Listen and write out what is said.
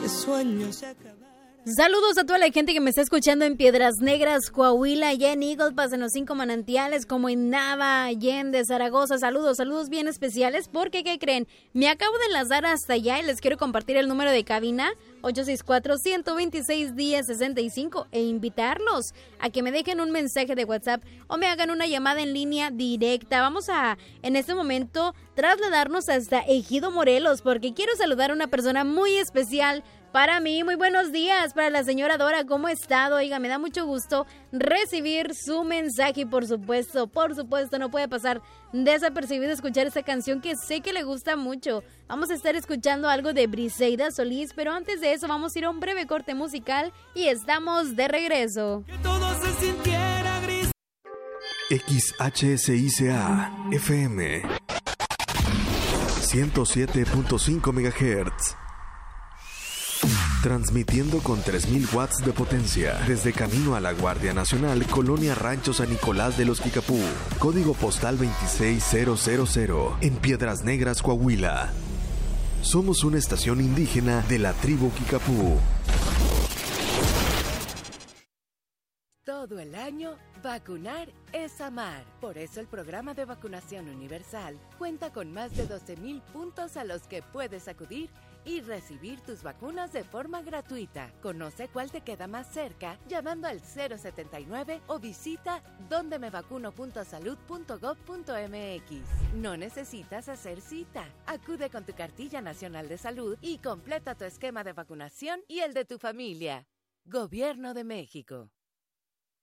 sueño se acaba. Saludos a toda la gente que me está escuchando en Piedras Negras, Coahuila, allá en Eagle, en los 5 manantiales, como en Nava, Allende, Zaragoza. Saludos bien especiales, porque ¿qué creen? Me acabo de enlazar hasta allá y les quiero compartir el número de cabina 864-126-1065 e invitarlos a que me dejen un mensaje de WhatsApp o me hagan una llamada en línea directa. Vamos a, en este momento, trasladarnos hasta Ejido, Morelos, porque quiero saludar a una persona muy especial para mí. Muy buenos días para la señora Dora, ¿cómo ha estado? Oiga, me da mucho gusto recibir su mensaje y por supuesto, no puede pasar desapercibido escuchar esta canción que sé que le gusta mucho. Vamos a estar escuchando algo de Briseida Solís, pero antes de eso vamos a ir a un breve corte musical y estamos de regreso. Que todo se sintiera gris. XHSICA FM 107.5 MHz. Transmitiendo con 3000 watts de potencia desde camino a la Guardia Nacional, Colonia Rancho San Nicolás de los Quicapú, código postal 26000, en Piedras Negras, Coahuila. Somos una estación indígena de la tribu Quicapú. Todo el año, vacunar es amar. Por eso el programa de vacunación universal cuenta con más de 12,000 puntos a los que puedes acudir y recibir tus vacunas de forma gratuita. Conoce cuál te queda más cerca llamando al 079 o visita dondemevacuno.salud.gov.mx. No necesitas hacer cita. Acude con tu cartilla nacional de salud y completa tu esquema de vacunación y el de tu familia. Gobierno de México.